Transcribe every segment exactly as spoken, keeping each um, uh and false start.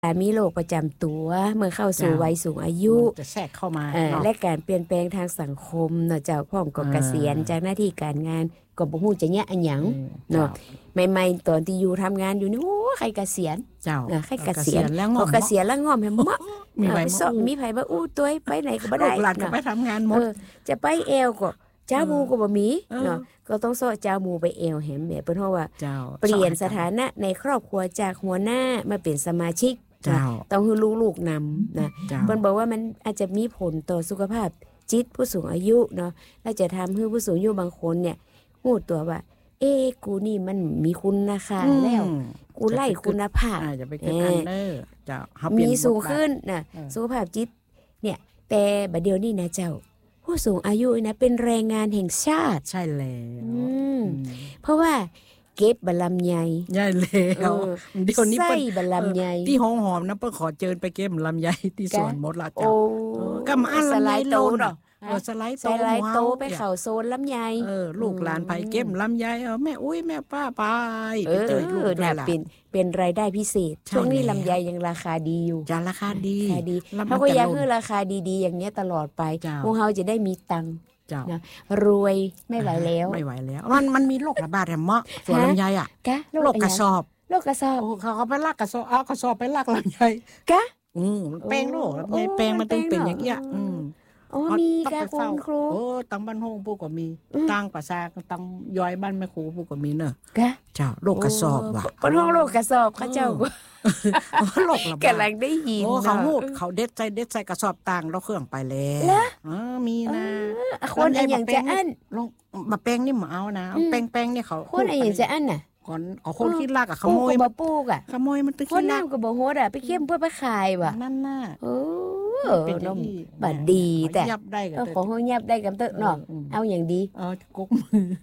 มีโรคประจำตัวเมื่อเข้าสู่วัยสูงอายุจะแทรกเข้ามาและการเปลี่ยนแปลงทางสังคมเนาะเจ้าพ่อมก็เกษียณจากหน้าที่การงานก็บ่ฮู้จะแยะอันหยังเนาะใหม่ๆตอนที่อยู่ทำงานอยู่นี่โอ้ใครเกษียณเจ้าใครเกษียณแล้วงอมเกษียณแล้วงอมแฮมมะมีไผสอบมีไผบ่อู้ตัวไปไหนก็บ่ได้หลานก็ไปทำงานหมดจะไปเอวก็เจ้าหมู่ก็บ่มีเนาะก็ต้องสอเจ้าหมู่ไปเอวแหมแบบเพิ่นเฮาว่าเปลี่ยนสถานะในครอบครัวจากหัวหน้ามาเป็นสมาชิกต้องให้ลูกๆนำนะเพิ่นบอกว่ามันอาจจะมีผลต่อสุขภาพจิตผู้สูงอายุเนาะและจะทำให้ผู้สูงอายุบางคนเนี่ยรู้ตัวว่าเอ้กูนี่มันมีคุณราคาแล้วกูไล่คุณภาพจะไปเกิดอันเด้อเจ้าเฮามีสูงขึ้นนะสุขภาพจิตเนี่ยแต่บัดเดี๋ยวนี้นะเจ้าผู้สูงอายุนะเป็นแรงงานแห่งชาติใช่แล้วเพราะว่าเก็บบะลำไยใช่แล้วเดี๋ยวนี้ใส่บะลำไยที่หอมๆนะเปิ้นขอเชิญไปเก็บลำไยที่สวนหมดละเจ้าก็มาสไลด์โตเนาะเออสไลด์โตสไลด์โตไปเข้าโซนลำไยเออลูกหลานไปเก็บลำไยเออแม่อุ้ยแม่ป้าไปไปเจอลูกหลานเป็นเป็นรายได้พิเศษช่วงนี้ลำไยยังราคาดีอยู่จะราคาดีราคาดีเขาก็อยากให้ราคาดีๆอย่างเงี้ยตลอดไปพวกเฮาจะได้มีตังค์นะรวยไม่ไหวแล้วไม่ไหวแล้วมันมันมีโรคระบาดแหมเมาะสวนลำไยอ่ะโรคกระสอบโรคกระสอบเขาเขาไปลากกระสอบเอากระสอบไปลากลำไยกะอืมแป้งโรคลำไยแป้งมันต้องเป็นอย่างเงี้ยอืมอ๋อมีกะคุณครูโอ้ตังบ้านโฮงปู่ก็มีตังประสาตังย้อยบ้านแม่ครูปู่ก็มีเนอะกะเจ้าโรคกระสอบว่ะบ้านโฮงโรคกระสอบเขาเจ้าโรคระบาดกำลังได้ยินโอ้เขาหูดเขาเด็ดใจเด็ดใจกระสอบตังแล้วเครื่องไปแล้วอ๋อมีนะคนอันอย่างจะอั้นลงมาแป้งนี่หมาเอานะแป้งแป้งนี่เขาคนอันอย่างจะอั้นน่ะก่อนเอาคนคิดลากอะขโมยบ่ปลูกอะขโมยมันตึกคนน้ำก็บ่โหดอะไปเข้มเพื่อไปขายว่ะนั่นน่ะเออน้องบัดดีแต่ยับได้กันขอให้ยับได้กันเตอะเนาะเอาอย่างดีเออกุ๊กมือ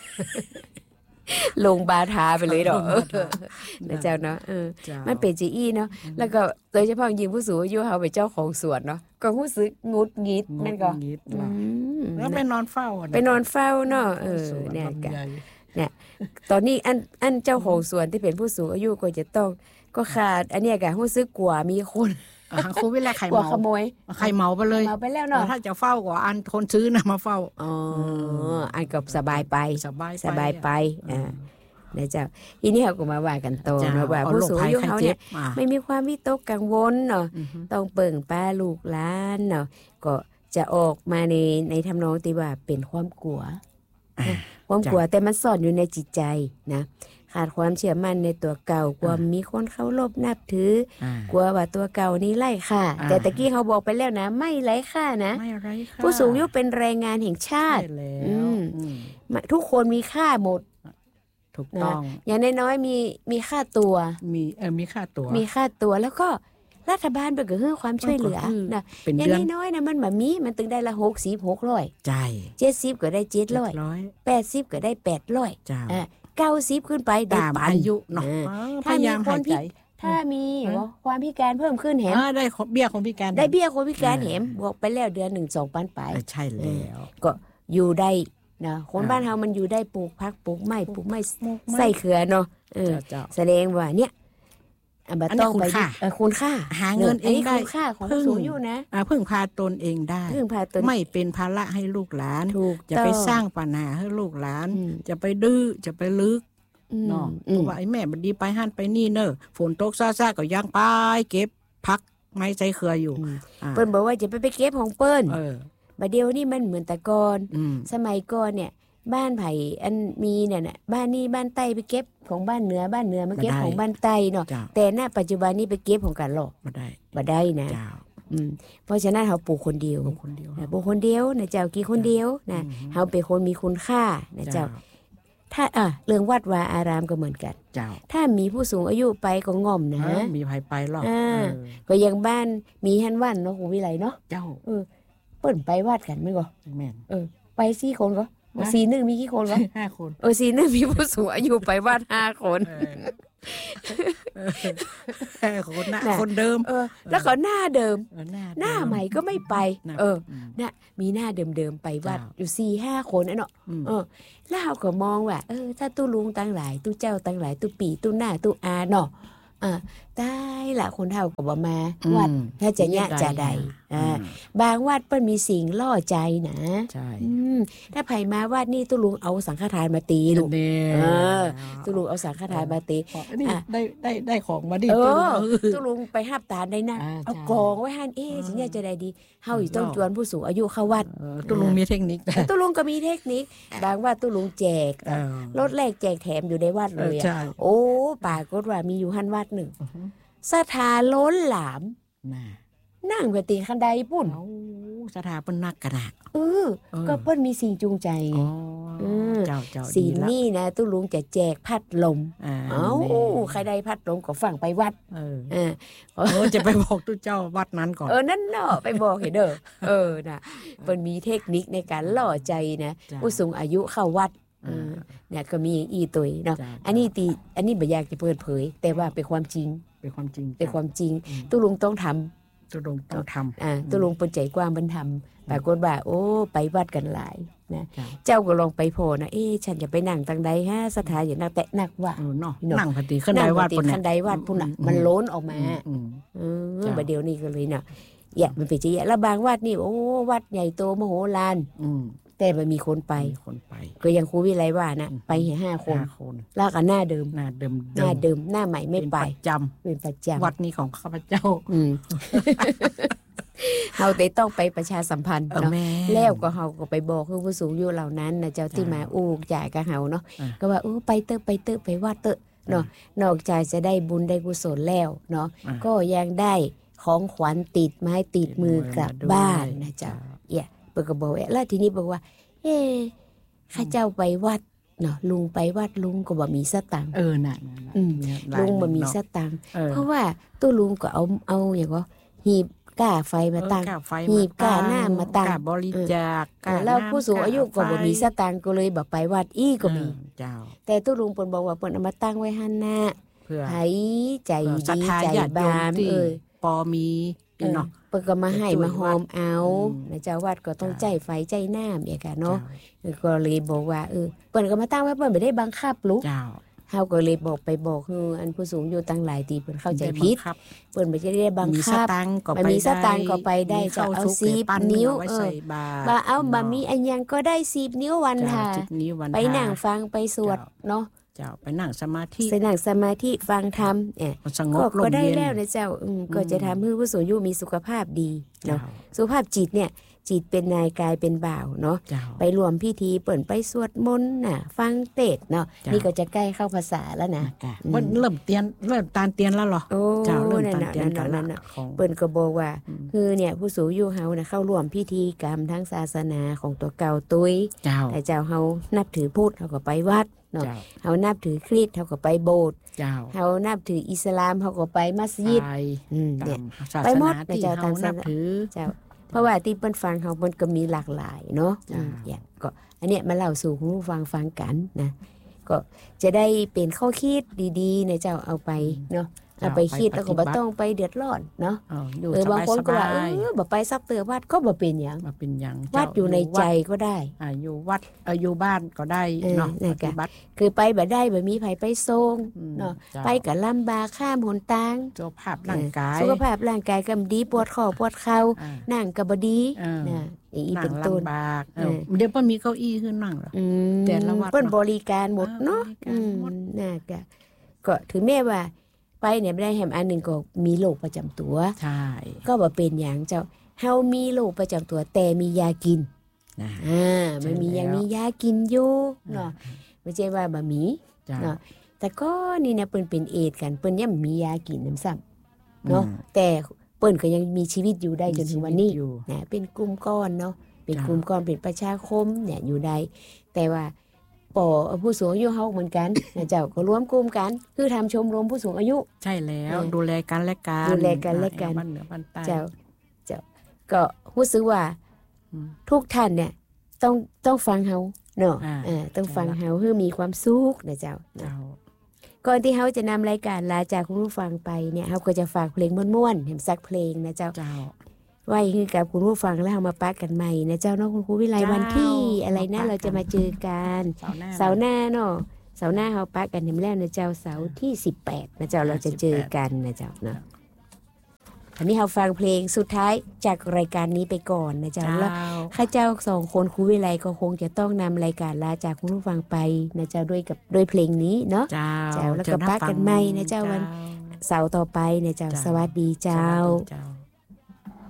ลงบาทาไปเลยดอกนะเจ้าเนาะเออมันเป็นจีอี้เนาะแล้วก็โดยเฉพาะยิงผู้สูงอายุเฮาเป็นเจ้าของสวนเนาะก็รู้สึกงุดหงิดแม่นก็แล้วไปนอนเฝ้าไปนอนเฝ้าเนาะเออเนี่ยกะเนี่ยตอนนี้อันอันเจ้าของสวนที่เป็นผู้สูงอายุก็จะต้องก็ขาดอันเนี้ยกะรู้สึกกลัวมีคนทางโควิดแล้วไข่เมาขโมยไข่เมาไปเลยเมาไปแล้วเนาะถ้าจะเฝ้ากว่าอันคนซื้อนะมาเฝ้าอ๋ออันก็สบายไปสบายสบายไปอ่านะเจ้าทีนี้เขาก็มาว่ากันโตเนาะว่าผู้สูงอายุเขาเนี่ยไม่มีความวิตกกังวลเนาะต้องเปิ่งป้าลูกหลานเนาะก็จะออกมาในในทำนองที่ว่าเป็นความกลัวความกลัวแต่มันซ่อนอยู่ในจิตใจนะขาดความเชื่อมั่นในตัวเก่ากลัวมีคนเคารพนับถือกลัวว่าตัวเก่านี้ไร้ค่าแต่ตะกี้เขาบอกไปแล้วนะไม่ไร้ค่านะผู้สูงอายุเป็นแรงงานแห่งชาติทุกคนมีค่าหมดถูกต้องอย่างน้อยๆมีมีค่าตัวมีเออมีค่าตัวมีค่าตัวแล้วก็รัฐบาลเบิกให้ความช่วยเหลือนะอย่างน้อยๆนะมันแบบมีมันตึงได้ละหกสิบหกร้อยใช่เจ็ดสิบก็ได้เจ็ดร้อยแปดสิบก็ได้แปดร้อยอ่าเก้าสิบขึ้นไปได้ปันอายุเนาะถ้ามีคนพิถ้ามีความพิการเพิ่มขึ้นแหมได้เบี้ยคนพิการได้เบี้ยคนพิการแหมบวกไปแล้วเดือนหนึ่งสองพันไปใช่แล้วก็อยู่ได้นะคนบ้านเฮามันอยู่ได้ปลูกผักปลูกไม้ปลูกไม้ใส่เขือเนาะเออแสดงว่าเนี่ยอันนี้คุณค่าคุณค่าหาเงินเองได้คุณค่าของสูงอยู่นะพึ่งพาตนเองได้พึ่งพาตนไม่เป็นภาระให้ลูกหลานจะไปสร้างปัญหาให้ลูกหลานจะไปดื้อจะไปลึกเนาะเพราะว่าไอ้แม่บัดดีไปหั่นไปนี่เนอะฝนตกซ่าๆก็ยังไปเก็บพักไม้ใจเครืออยู่เปิ้นบอกว่าจะไปไปเก็บของเปิ้นบัดเดียวนี่มันเหมือนแต่ก่อนสมัยก่อนเนี่ยบ้านไผ่อันมีเนี่ยน่ะบ้านนี้บ้านใต้ไปเก็บของบ้านเหนือบ้านเหนือมาเก็บของบ้านใต้เนาะแต่ณปัจจุบันนี้ไปเก็บของกันหรอกบ่ได้บ่ได้นะอืมเพราะฉะนั้นเฮาปลูกคนเดียวปลูกคนเดียวปลูกคนเดียวนะเจ้ากี่คนเดียวนะเฮาเป็นคนมีคุณค่านะเจ้าถ้าอ่ะเรื่องวัดวาอารามก็เหมือนกันเจ้าถ้ามีผู้สูงอายุไปก็ง่อมนะมีไผไปหรอกอ่าก็ยังบ้านมีฮั่นวันเนาะครูวิไลเนาะเจ้าเออเปิ้นไปวัดกันมั้ยก็แม่นเออไปสี่คนก็สีหนึ่งมีกี่คนวะห้าคนเออสีหนึ่งมีผู้สูงอายุไปวัดห้าคนคนหน้าคนเดิมเออแล้วก็หน้าเดิมหน้าใหม่ก็ไม่ไปเออเนี่ยมีหน้าเดิมๆไปวัดอยู่สี่ห้าคนน่ะเนาะเออแล้วเราก็มองว่าเออถ้าตู้ลุงตั้งหลายตู้เจ้าตั้งหลายตู้ปีตู้หน้าตู้อาเนาะอ่าตายละคนเฒ่าก็บ่มาวัดถ้าจะยะจะใดอ่าบางวัดเปิ้นมีสิ่งล่อใจนะใช่อืมถ้าไผมาวัดนี่ตุลุงเอาสังฆทานมาตีลูกเออตุลุงเอาสังฆทานมาตีนี่ได้ได้ได้ของมาดิตุลุงไปหับตาได้นะเอากองไว้หั่นเอ๊ะสิยะจะได้ดีเฮาอยู่ต้องจวนผู้สูงอายุเข้าวัดตุลุงมีเทคนิคตุลุงก็มีเทคนิคบางว่าตุลุงแจกรถแรกแจกแถมอยู่ในวัดเลยอ่ะโอ้ปากฏว่ามีอยู่หั่นวัดนึงศรัทธาล้นหลามนั่งไปตีคันไดปุ่นศรัทธาเปิ้นนักกระดาษเออก็เปิ้นมีสิ่งจูงใจไงเจ้าๆสิ่งนี้นะตุลุงจะแจกพัดลมเอ้าใครได้พัดลมก็ฟังไปวัดเออเออจะไปบอกตุเจ้าวัดนั้นก่อนเออนั่นเนาะไปบอกให้เด้อเออน่ะเปิ้นมีเทคนิคในการล่อใจนะผู้สูงอายุเข้าวัดเนี่ยก็มีอีตุยเนาะอันนี้ตีอันนี้บ่อยากจะเปิดเผยแต่ว่าเป็นความจริงเป็นความจริงเป็นความจริงตุลุงต้องทำตุลุงต้องทำอ่าตุลุงเปิ้นใจกว้างเปิ้นทำปรากฏว่าโอ้ไปวัดกันหลายนะเจ้าก็ลองไปโพนะเอ๊ะฉันจะไปนั่งทางใดฮะสถานอย่างนักแตะนักว่าเออเนาะนั่งพอดีขึ้นใดวัดพุ่นน่ะขึ้นใดวัดพุ่นน่ะมันล้นออกมาเออบัดเดี๋ยวนี้ก็เลยน่ะอย่ามันเป็นจังซี่แล้วบางวัดนี่โอ้วัดใหญ่โตมโหฬารอืมแต่มันมีคนไปคนไปก็ยังครูวิไลว่านะไปแค่ห้าคนแล้วก็หน้าเดิมหน้าเดิมหน้าเดิมหน้าใหม่ไม่ไปประจำเป็นประจำวัดนี้ของข้าพเจ้าอืมเฮาได้ต้องไปประชาสัมพันธ์เนาะแล้วก็เฮาก็ไปบอกคือผู้สูงอายุเหล่านั้นนะเจ้าที่มาอู้จ่ายกับเฮาเนาะก็ว่าเออไปเตอะไปเตอะไปวัดเตอะเนาะนอกจากจะได้บุญได้กุศลแล้วเนาะก็ยังได้ของขวัญติดไม้ติดมือกลับบ้านนะเจ้าเอี่ยเปิ้นก็บอกแล้วทีนี้บอกว่าเอ๊ะข้าเจ้าไปวัดเนาะลุงไปวัดลุงก็บ่มีสตังค์เออน่ะลุงบ่มีสตังค์เพราะว่าตู้ลุงก็เอาเอาหยังก็หีบก้าไฟมาตั้งหีบก้าน้ำมาตั้งบริจาคแล้วผู้สูงอายุก็บ่มีสตางค์ก็เลยบ่ไปวัดอีก็มีเจ้าแต่ตู้ลุงเปิ้นบอกว่าเปิ้นเอามาตั้งไว้หั่นน่ะเพื่อให้ใจดีใจบานเอ้ยปอมีเนาะเปิ้นก็มาให้มาหอมเอานะเจ้าวัดก็ต้องใจไฟใจน้ำอย่างกันเนาะก็เลยบอกว่าเออเปิ้นก็มาตั้งไว้เปิ้นบ่ได้บังคับลูกเจ้าเฮาก็เลยบอกไปบอกคืออันผู้สูงอยู่ตั้งหลายตีเพิ่นเข้าใจผิดเพิ่นบ่ได้บังคับมันมีสตางค์ก็ไปได้จะเอาสิบนิ้วเออบ่เอาบ่มีอันยังก็ได้สิบนิ้ววันท่าไปนั่งฟังไปสวดเนาะเจ้าไปนั่งสมาธิไปนั่งสมาธิฟังธรรมเอ๊ะก็ได้แล้วนะเจ้าอืมก็จะทำให้ผู้สูงอายุมีสุขภาพดีเนาะสุขภาพจิตเนี่ยจิตเป็นนายกายเป็นบ่าวเนาะไปรวมพิธีเปิ่นไปสวดมนต์น่ะฟังเทศเนาะนี่ก็จะใกล้เข้าภาษาแล้วนะมันเริ่มเตียนเริ่มตานเตียนแล้วเหรอเจ้าเริ่มตานเตียนกันแล้วเปิ่นก็บอกว่าคือเนี่ยผู้สูงอายุเฮาน่ะเข้าร่วมพิธีกรรมทั้งศาสนาของตัวเก่าตุ้ยแต่เจ้าเฮานับถือพุทธเฮาก็ไปวัดเนาะเฮานับถือคริสต์เฮาก็ไปโบสถ์เฮานับถืออิสลามเฮาก็ไปมัสยิดอืมเนี่ยไปหมดเจ้าตามศาสนาเจ้าเพราะว่าที่เปิ้นฟังเฮาเปิ้นก็มีหลากหลายเนาะอย่างก็อันเนี้ยมาเล่าสู่ผู้ฟังฟังกันนะก็จะได้เป็นข้อคิดดีๆในเจ้าเอาไปเนาะเอาไปคิดแล้วก็บ่ต้องไปเดือดร้อนเนาะเออบางคนก็ว่าเออบ่ไปซักเตือวัดก็บ่เป็นหยังบ่เป็นหยังวัดอยู่ในใจก็ได้อ่าอยู่วัดเอออยู่บ้านก็ได้เนาะปฏิบัติคือไปบ่ได้บ่มีไผไปส่งเนาะไปก็ลำบากข้ามหนทางสุขภาพร่างกายสุขภาพร่างกายก็ดีปวดคอปวดเข่านั่งก็บ่ดีนะอย่างนี้เป็นต้นลำบากเดี๋ยวเพิ่นมีเก้าอี้ขึ้นนั่งเหรอแต่ละวัดเพิ่นบริการหมดเนาะน่าก็ก็ถึงแม้ว่าไปเนี่ยไม่ได้แฮมอันหนึ่งก็มีโรคประจำตัวใช่ก็บ่เป็นอย่างเจ้าเฮามีโรคประจำตัวแต่มียากินอ่ามันมียังมียากินอยู่เนาะไม่ใช่ว่าบ่มีเนาะแต่ก็นี่เนี่ยเปิ้นเป็นเอดกันเปิ้นยังมียากินนำซ้ำเนาะแต่เปิ้นก็ยังมีชีวิตอยู่ได้จนถึงวันนี้นะเป็นกลุ่มก้อนเนาะเป็นกลุ่มก้อนเป็นประชาคมเนี่ยอยู่ได้แต่ว่าปอผู้สูงอายุเฮาเหมือนกันนะเจ้าก็รวมกลุ่มกันคือทำชมรมผู้สูงอายุใช่แล้วดูแลกันและกันดูแลกันและกันบ้านเหนือบ้านใต้เจ้าเจ้าก็รู้สึกว่าทุกท่านเนี่ยต้องต้องฟังเฮาเนาะอ่าต้องฟังเฮาเพื่อมีความสุขนะเจ้าก่อนที่เฮาจะนำรายการลาจากคุณผู้ฟังไปเนี่ยเฮาก็จะฝากเพลงม่วนๆแห่งสักเพลงนะเจ้าไว้คือกับคุณผู้ฟังแล้วเรามาปะกันใหม่นะเจ้าเนาะคุณครูวิไลวันที่อะไรนะเราจะมาเจอกันเสาร์หน้าเนาะเสาร์หน้าเฮาปะกันนำแล้วนะเจ้าเสาร์ที่สิบแปดนะเจ้าเราจะเจอกันนะเจ้าเนาะอันนี้เราฟังเพลงสุดท้ายจากรายการนี้ไปก่อนนะเจ้าแล้วข้าเจ้าสองคนครูวิไลก็คงจะต้องนำรายการลาจากคุณผู้ฟังไปนะเจ้าด้วยกับด้วยเพลงนี้เนาะเจ้าแล้วก็ปะกันใหม่นะเจ้าวันเสาร์ต่อไปนะเจ้าสวัสดีเจ้า